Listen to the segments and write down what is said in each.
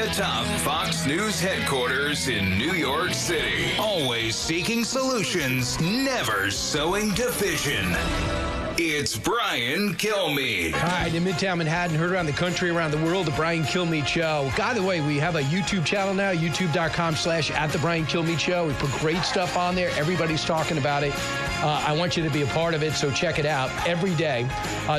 atop Fox News headquarters in New York City. Always seeking solutions, never sowing division. It's Brian Kilmeade. All right, in Midtown Manhattan, heard around the country, around the world, the Brian Kilmeade Show. By the way, we have a YouTube channel now, youtube.com/@the Brian Kilmeade Show. We put great stuff on there. Everybody's talking about it. I want you to be a part of it, so check it out every day.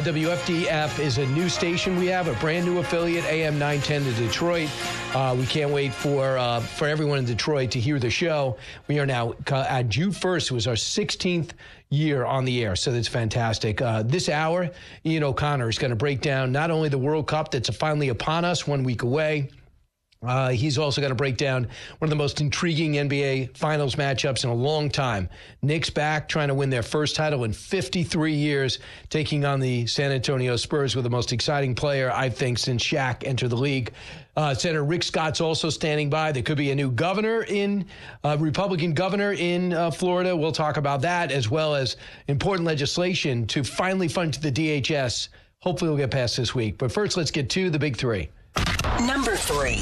WFDF is a new station we have, a brand new affiliate, AM 910 to Detroit. We can't wait for everyone in Detroit to hear the show. We are now, at June 1st, it was our 16th year on the air, so that's fantastic. This hour, Ian O'Connor is going to break down not only the World Cup that's finally upon us, 1 week away. He's also going to break down one of the most intriguing NBA Finals matchups in a long time. Knicks back, trying to win their first title in 53 years, taking on the San Antonio Spurs with the most exciting player, I think, since Shaq entered the league. Senator Rick Scott's also standing by. There could be a new Republican governor in Florida. We'll talk about that, as well as important legislation to finally fund the DHS. Hopefully we'll get past this week. But first, let's get to the big three. Number 3.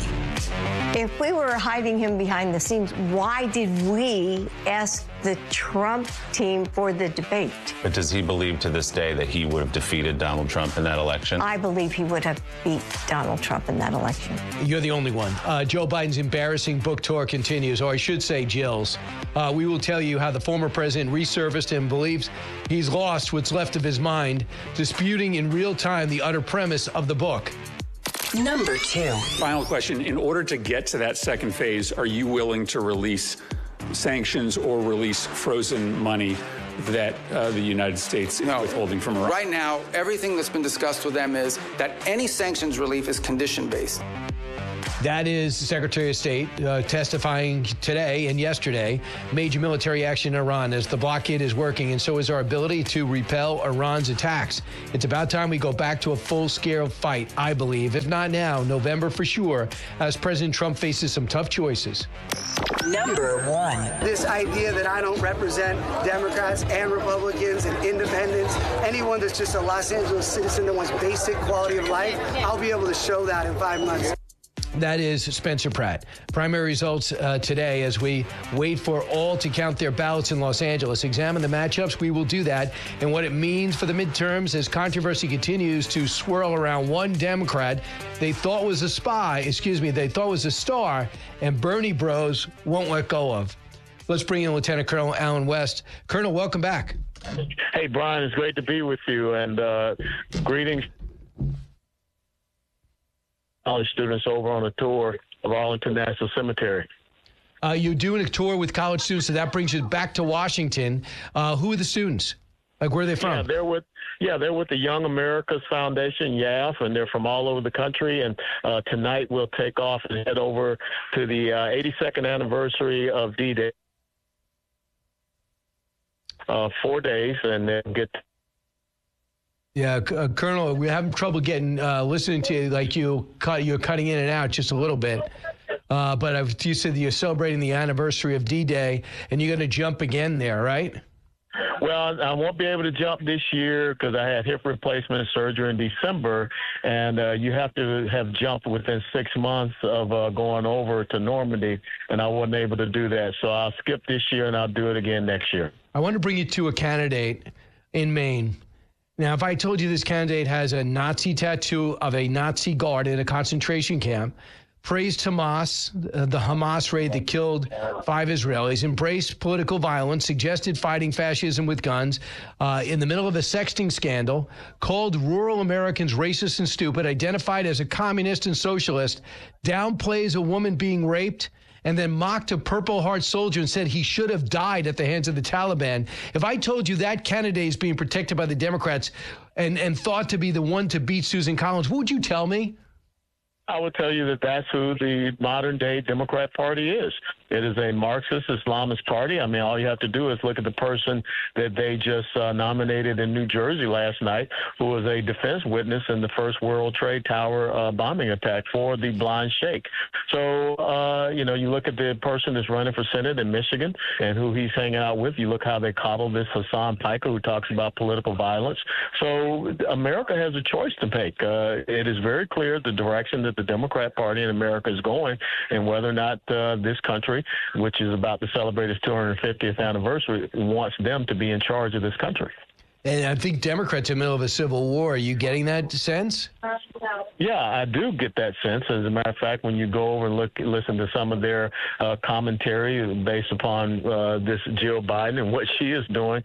If we were hiding him behind the scenes, why did we ask the Trump team for the debate? But does he believe to this day that he would have defeated Donald Trump in that election? I believe he would have beat Donald Trump in that election. You're the only one. Joe Biden's embarrassing book tour continues, or I should say Jill's. We will tell you how the former president resurfaced and believes he's lost what's left of his mind, disputing in real time the utter premise of the book. Number 2. Final question. In order to get to that second phase, are you willing to release sanctions or release frozen money that the United States is withholding from Iran? Right now, everything that's been discussed with them is that any sanctions relief is condition-based. That is the Secretary of State testifying today and yesterday. Major military action in Iran as the blockade is working, and so is our ability to repel Iran's attacks. It's about time we go back to a full-scale fight, I believe. If not now, November for sure, as President Trump faces some tough choices. Number 1. This idea that I don't represent Democrats and Republicans and independents, anyone that's just a Los Angeles citizen that wants basic quality of life, I'll be able to show that in 5 months. That is Spencer Pratt. Primary results today as we wait for all to count their ballots in Los Angeles. Examine the matchups. We will do that. And what it means for the midterms as controversy continues to swirl around one Democrat they thought was a star, and Bernie Bros won't let go of. Let's bring in Lieutenant Colonel Allen West. Colonel, welcome back. Hey, Brian, it's great to be with you, and greetings. College students over on a tour of Arlington National Cemetery. You're doing a tour with college students, so that brings you back to Washington. Who are the students? Like, where are they from? They're with the Young Americas Foundation, YAF, and they're from all over the country. And tonight we'll take off and head over to the 82nd anniversary of D-Day. 4 days, and then get. Yeah, Colonel, we're having trouble getting listening to you. Like you're cutting in and out just a little bit. But you said that you're celebrating the anniversary of D-Day, and you're going to jump again there, right? Well, I won't be able to jump this year because I had hip replacement surgery in December, and you have to have jumped within 6 months of going over to Normandy, and I wasn't able to do that. So I'll skip this year, and I'll do it again next year. I want to bring you to a candidate in Maine. Now, if I told you this candidate has a Nazi tattoo of a Nazi guard in a concentration camp, praised Hamas, the Hamas raid that killed 5 Israelis, embraced political violence, suggested fighting fascism with guns, in the middle of a sexting scandal, called rural Americans racist and stupid, identified as a communist and socialist, downplays a woman being raped, and then mocked a Purple Heart soldier and said he should have died at the hands of the Taliban. If I told you that candidate is being protected by the Democrats and thought to be the one to beat Susan Collins, what would you tell me? I would tell you that that's who the modern-day Democrat Party is. It is a Marxist Islamist party. I mean, all you have to do is look at the person that they just nominated in New Jersey last night, who was a defense witness in the first World Trade Tower bombing attack for the blind sheikh. So, you look at the person that's running for Senate in Michigan and who he's hanging out with. You look how they coddle this Hassan Piker who talks about political violence. So America has a choice to make. It is very clear the direction that the Democrat Party in America is going and whether or not this country, which is about to celebrate its 250th anniversary, wants them to be in charge of this country. And I think Democrats in the middle of a civil war. Are you getting that sense? Yeah, I do get that sense. As a matter of fact, when you go over and listen to some of their commentary based upon this Jill Biden and what she is doing,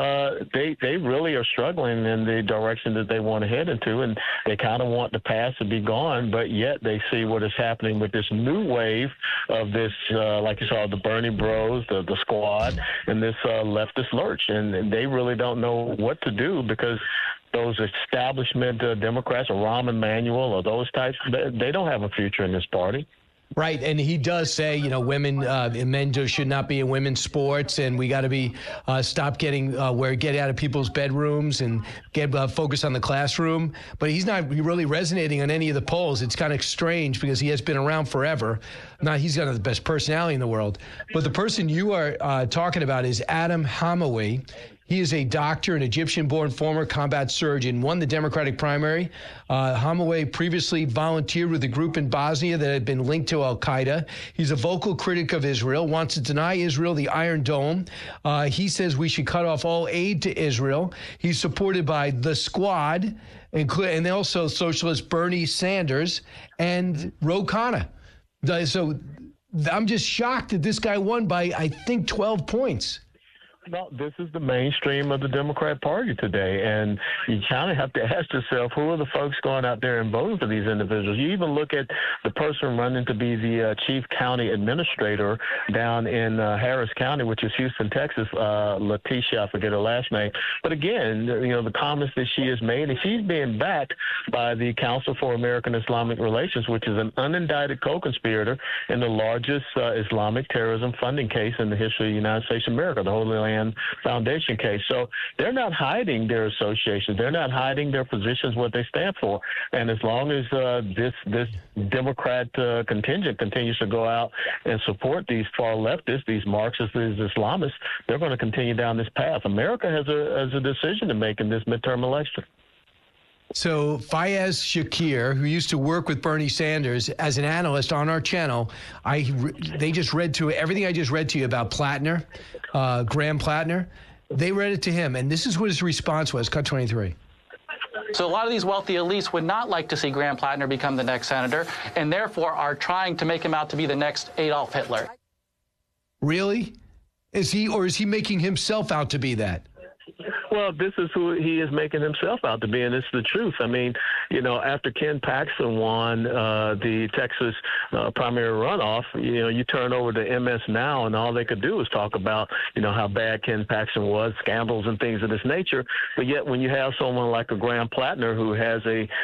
they really are struggling in the direction that they want to head into, and they kind of want the past to be gone, but yet they see what is happening with this new wave of this, like you saw, the Bernie Bros, the Squad, and this leftist lurch, and they really don't know what to do because those establishment Democrats, or Rahm Emanuel, or those types, they don't have a future in this party. Right, and he does say, women and men should not be in women's sports, and we got to be stop getting get out of people's bedrooms and get focus on the classroom. But he's not really resonating on any of the polls. It's kind of strange because he has been around forever. Now he's got the best personality in the world. But the person you are talking about is Adam Hamawi. He is a doctor, an Egyptian-born former combat surgeon, won the Democratic primary. Hamawi previously volunteered with a group in Bosnia that had been linked to al-Qaeda. He's a vocal critic of Israel, wants to deny Israel the Iron Dome. He says we should cut off all aid to Israel. He's supported by the Squad, and also socialist Bernie Sanders and Ro Khanna. So I'm just shocked that this guy won by, I think, 12 points. No, this is the mainstream of the Democrat Party today, and you kind of have to ask yourself, who are the folks going out there and voting for these individuals? You even look at the person running to be the chief county administrator down in Harris County, which is Houston, Texas, Letitia, I forget her last name. But again, the comments that she has made, and she's being backed by the Council for American Islamic Relations, which is an unindicted co-conspirator in the largest Islamic terrorism funding case in the history of the United States of America, the Holy Land Foundation case. So they're not hiding their associations. They're not hiding their positions, what they stand for. And as long as this Democrat contingent continues to go out and support these far leftists, these Marxists, these Islamists, they're going to continue down this path. America has a decision to make in this midterm election. So Fayez Shakir, who used to work with Bernie Sanders as an analyst on our channel, they just read to everything I just read to you about Plattner, Graham Plattner. They read it to him, and this is what his response was. Cut 23. So a lot of these wealthy elites would not like to see Graham Plattner become the next senator, and therefore are trying to make him out to be the next Adolf Hitler. Really? Is he making himself out to be that? Well, this is who he is making himself out to be, and it's the truth. I mean, after Ken Paxton won the Texas primary runoff, you turn over to MS Now, and all they could do was talk about, how bad Ken Paxton was, scandals and things of this nature. But yet when you have someone like a Graham Plattner who has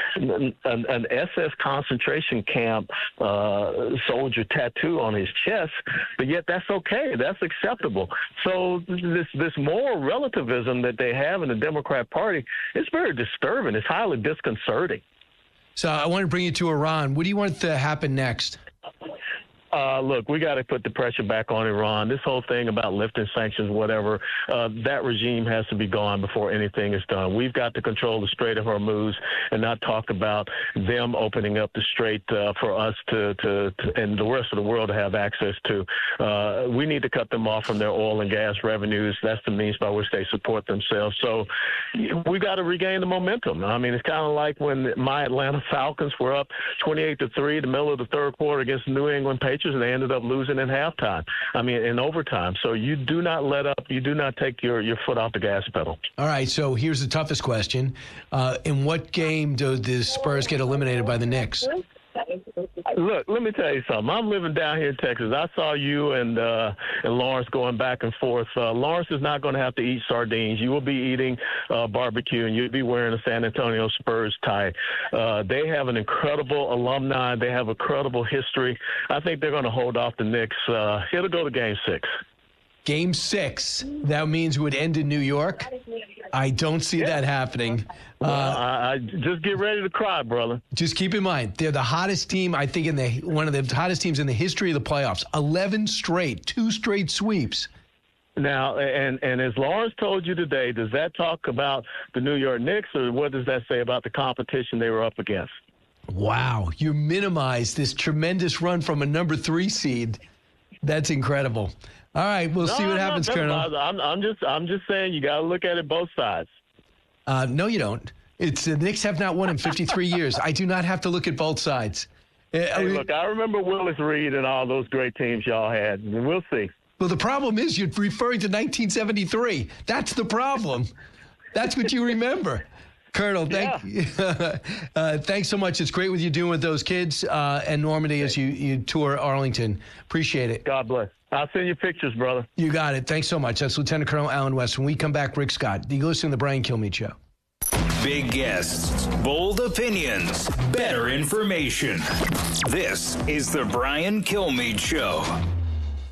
an SS concentration camp soldier tattoo on his chest, but yet that's okay. That's acceptable. So this moral relativism that they have in the Democrat Party is very disturbing. It's highly disconcerting. So I want to bring you to Iran. What do you want to happen next? Look, we got to put the pressure back on Iran. This whole thing about lifting sanctions, whatever, that regime has to be gone before anything is done. We've got to control the Strait of Hormuz and not talk about them opening up the strait for us to and the rest of the world to have access to. We need to cut them off from their oil and gas revenues. That's the means by which they support themselves. So we got to regain the momentum. I mean, it's kind of like when my Atlanta Falcons were up 28-3 the middle of the third quarter against the New England Patriots, and they ended up losing in halftime. In overtime. So you do not let up. You do not take your foot off the gas pedal. All right. So here's the toughest question. In what game do the Spurs get eliminated by the Knicks? Look, let me tell you something. I'm living down here in Texas. I saw you and Lawrence going back and forth. Lawrence is not going to have to eat sardines. You will be eating barbecue, and you'll be wearing a San Antonio Spurs tie. They have an incredible alumni. They have a credible history. I think they're going to hold off the Knicks. It'll go to Game 6. Game 6. That means it would end in New York? I don't see that happening. I just get ready to cry, brother. Just keep in mind, they're the hottest team, I think, one of the hottest teams in the history of the playoffs. 11 straight, 2 straight sweeps. Now, and as Lawrence told you today, does that talk about the New York Knicks, or what does that say about the competition they were up against? Wow, you minimize this tremendous run from a number 3 seed. That's incredible. All right, we'll see what happens, Colonel. I'm just saying you got to look at it both sides. No, you don't. It's the Knicks have not won in 53 years. I do not have to look at both sides. Hey, look, I remember Willis Reed and all those great teams y'all had, and we'll see. Well, the problem is you're referring to 1973. That's the problem. That's what you remember. Colonel, thanks so much. It's great what you're doing with those kids and Normandy as you tour Arlington. Appreciate it. God bless. I'll send you pictures, brother. You got it. Thanks so much. That's Lieutenant Colonel Allen West. When we come back, Rick Scott. You listen to the Brian Kilmeade Show. Big guests, bold opinions, better information. This is the Brian Kilmeade Show.